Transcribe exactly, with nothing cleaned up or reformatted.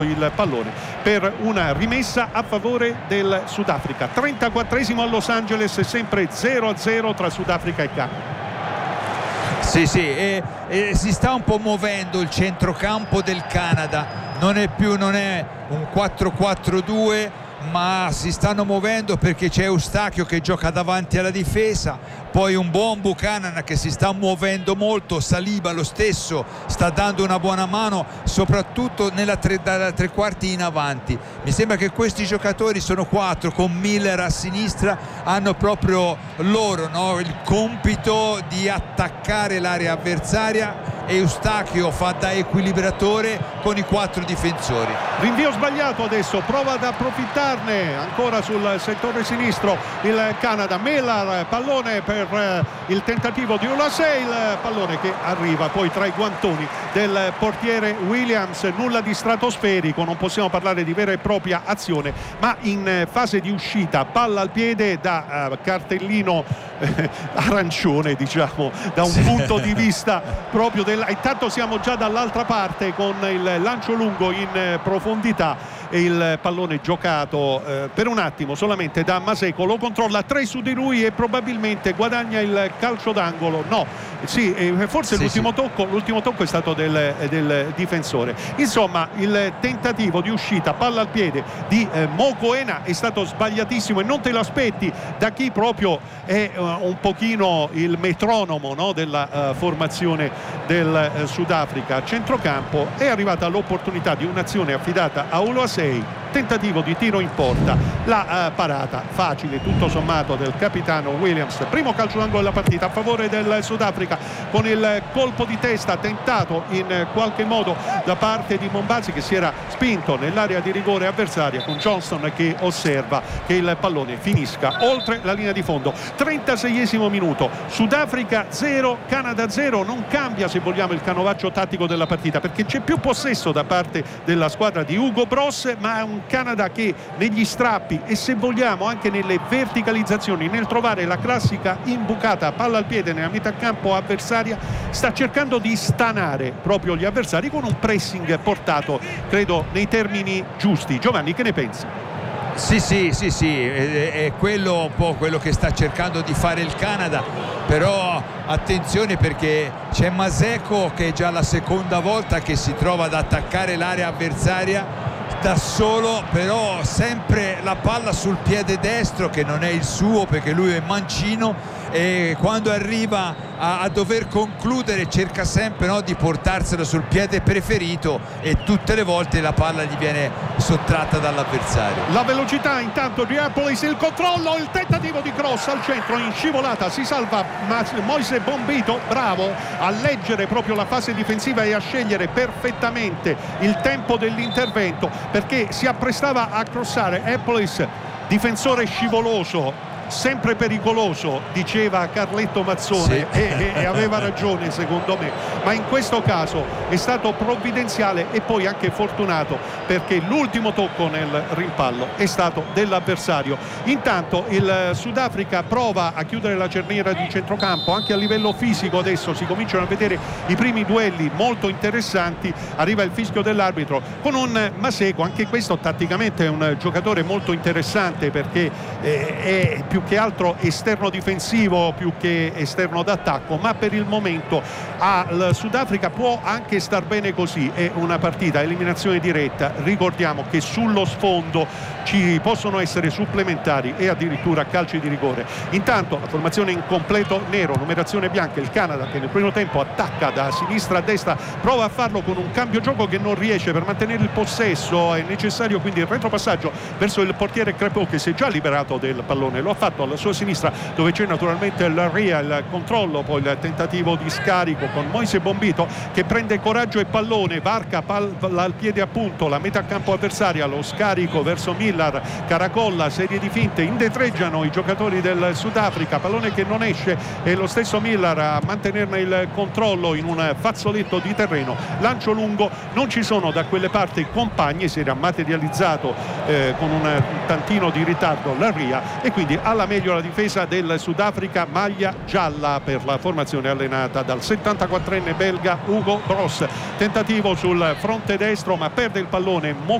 il pallone per una rimessa a favore del Sudafrica. trentaquattresimo a Los Angeles, sempre zero a zero tra Sudafrica e Canada. Sì, sì, e, e si sta un po' muovendo il centrocampo del Canada, non è più non è un quattro quattro due, ma si stanno muovendo perché c'è Eustachio che gioca davanti alla difesa, poi un buon Buchanan che si sta muovendo molto, Saliba lo stesso sta dando una buona mano, soprattutto nella tre, dalla tre quarti in avanti. Mi sembra che questi giocatori, sono quattro con Miller a sinistra, hanno proprio loro, no, il compito di attaccare l'area avversaria. Eustachio fa da equilibratore con i quattro difensori. Rinvio sbagliato adesso, prova ad approfittarne ancora sul settore sinistro il Canada. Miller, pallone per il tentativo di Olasei, il pallone che arriva poi tra i guantoni del portiere Williams. Nulla di stratosferico, non possiamo parlare di vera e propria azione, ma in fase di uscita, palla al piede da uh, cartellino eh, arancione, diciamo, da un punto di vista proprio del. Intanto siamo già dall'altra parte con il lancio lungo in profondità e il pallone giocato eh, per un attimo solamente da Maseko, lo controlla tre su di lui e probabilmente guadagna il calcio d'angolo. No, sì, eh, forse sì, l'ultimo, sì. Tocco, l'ultimo tocco è stato del, del difensore. Insomma, il tentativo di uscita, palla al piede di eh, Mokoena è stato sbagliatissimo e non te lo aspetti da chi proprio è uh, un pochino il metronomo, no, della uh, formazione del uh, Sudafrica. A centrocampo è arrivata l'opportunità di un'azione affidata a Oluwase, tentativo di tiro in porta, la uh, parata facile tutto sommato del capitano Williams. Primo calcio d'angolo della partita a favore del Sudafrica, con il colpo di testa tentato in qualche modo da parte di Mombazi, che si era spinto nell'area di rigore avversaria, con Johnston che osserva che il pallone finisca oltre la linea di fondo. trentaseiesimo minuto, Sudafrica zero, Canada zero. Non cambia, se vogliamo, il canovaccio tattico della partita, perché c'è più possesso da parte della squadra di Hugo Bross, ma è un Canada che negli strappi e, se vogliamo, anche nelle verticalizzazioni, nel trovare la classica imbucata palla al piede nella metà campo avversaria, sta cercando di stanare proprio gli avversari con un pressing portato, credo, nei termini giusti. Giovanni, che ne pensi? Sì, sì, sì, sì, è, è quello un po' quello che sta cercando di fare il Canada, però attenzione perché c'è Maseko che è già la seconda volta che si trova ad attaccare l'area avversaria da solo, però sempre la palla sul piede destro, che non è il suo perché lui è mancino, e quando arriva a, a dover concludere cerca sempre, no, di portarselo sul piede preferito, e tutte le volte la palla gli viene sottratta dall'avversario. La velocità intanto di Apples, il controllo, il tentativo di cross al centro in scivolata, si salva Moise Bombito, bravo a leggere proprio la fase difensiva e a scegliere perfettamente il tempo dell'intervento, perché si apprestava a crossare Apples, difensore scivoloso, sempre pericoloso, diceva Carletto Mazzone, sì. e, e aveva ragione secondo me, ma in questo caso è stato provvidenziale e poi anche fortunato, perché l'ultimo tocco nel rimpallo è stato dell'avversario. Intanto il Sudafrica prova a chiudere la cerniera di centrocampo anche a livello fisico. Adesso si cominciano a vedere i primi duelli molto interessanti, arriva il fischio dell'arbitro con un Maseko, anche questo tatticamente è un giocatore molto interessante, perché eh, è più che altro esterno difensivo più che esterno d'attacco, ma per il momento al Sudafrica può anche star bene così. È una partita a eliminazione diretta, ricordiamo che sullo sfondo ci possono essere supplementari e addirittura calci di rigore. Intanto la formazione in completo nero, numerazione bianca, il Canada che nel primo tempo attacca da sinistra a destra, prova a farlo con un cambio gioco che non riesce. Per mantenere il possesso è necessario quindi il retropassaggio verso il portiere Crepeau, che si è già liberato del pallone, lo ha fatto alla sua sinistra, dove c'è naturalmente il Ria, il controllo, poi il tentativo di scarico con Moise Bombito che prende coraggio e pallone, varca palla al piede appunto la metà campo avversaria, lo scarico verso Miller, caracolla, serie di finte, indetreggiano i giocatori del Sudafrica, pallone che non esce e lo stesso Miller a mantenerne il controllo in un fazzoletto di terreno, lancio lungo, non ci sono da quelle parti compagni, si era materializzato eh, con un tantino di ritardo la Ria, e quindi alla meglio la difesa del Sudafrica, maglia gialla per la formazione allenata dal settantaquattrenne belga Hugo Broos. Tentativo sul fronte destro, ma perde il pallone